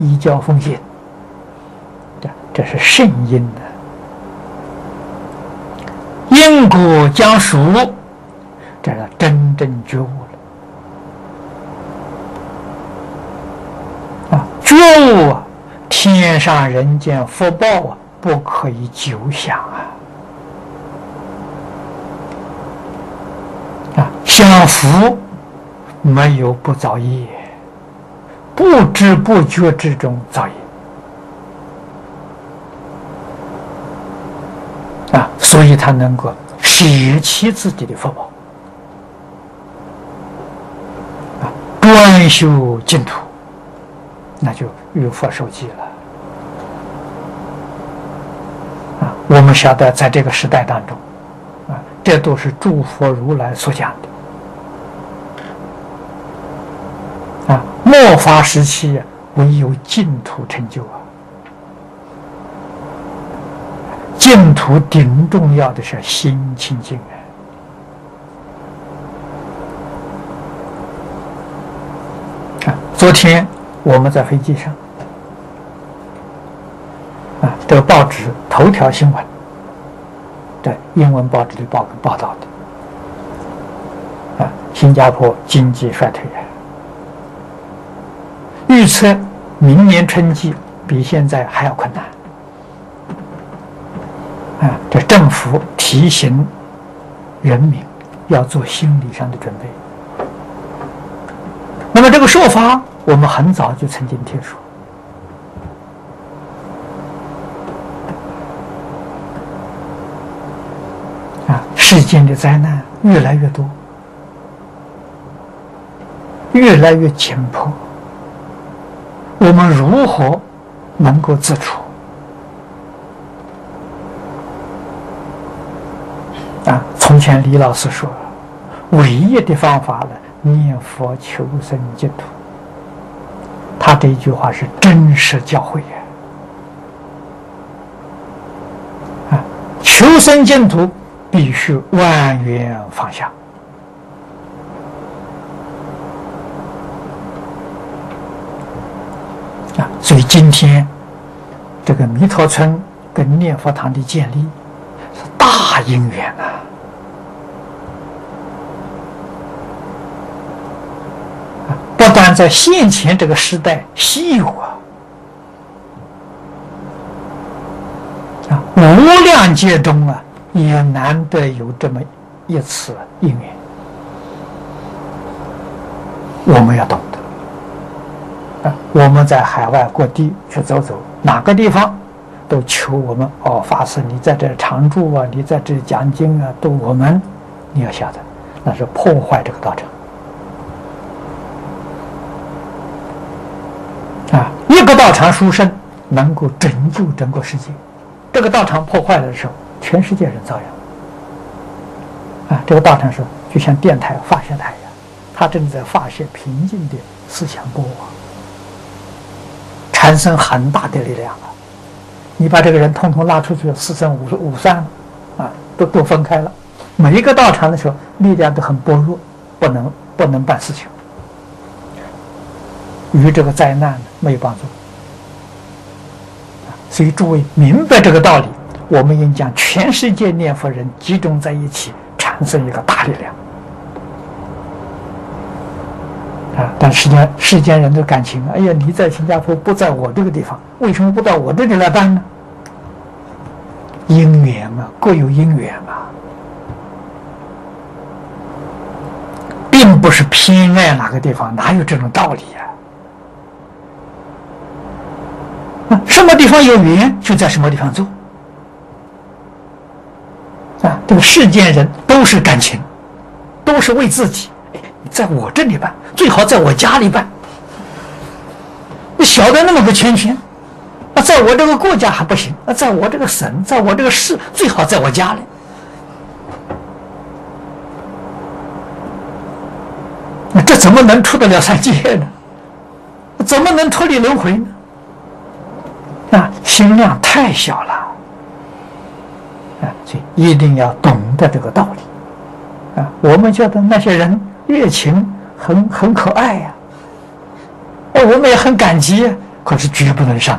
依教奉行，这是圣因的。因果将熟，这是真正觉悟了觉悟天上人间福报不可以久享享福没有不造业，不知不觉之中造业所以他能够舍弃自己的福报专修净土，那就与佛受记了我们晓得在这个时代当中这都是诸佛如来所讲的末法时期唯有净土成就净土顶重要的是心清净昨天我们在飞机上这个报纸头条新闻，在英文报纸里报道的新加坡经济衰退预测明年春季比现在还要困难这政府提醒人民要做心理上的准备。那么这个说法我们很早就曾经听说世间的灾难越来越多，越来越紧迫，我们如何能够自处从前李老师说唯一的方法念佛求生净土，他这一句话是真实教诲求生净土必须万缘放下所以今天这个弥陀村跟念佛堂的建立是大因缘不但在现前这个时代稀有无量劫中也难得有这么一次因缘，我们要懂得我们在海外各地去走走，哪个地方都求我们法师你在这常住你在这讲经都我们你要晓得那是破坏这个道场一个道场殊胜能够拯救整个世界，这个道场破坏了的时候全世界人遭殃这个道场是就像电台发射台一样，它正在发射平静的思想波产生很大的力量你把这个人统统拉出去四散五散都分开了，每一个道场的时候力量都很薄弱，不能办事情，与这个灾难没有帮助所以诸位明白这个道理，我们应将全世界念佛人集中在一起，产生一个大力量但世间人的感情哎呀你在新加坡不在我这个地方，为什么不到我这里来办呢？因缘各有因缘并不是偏爱哪个地方，哪有这种道理什么地方有缘就在什么地方做这个世间人都是感情，都是为自己在我这里办，最好在我家里办，你晓得那么个圈圈在我这个国家还不行在我这个省，在我这个市，最好在我家里这怎么能出得了三界呢？怎么能脱离轮回呢？心量太小了所以一定要懂得这个道理我们觉得那些人越情很可爱我们也很感激可是绝不能上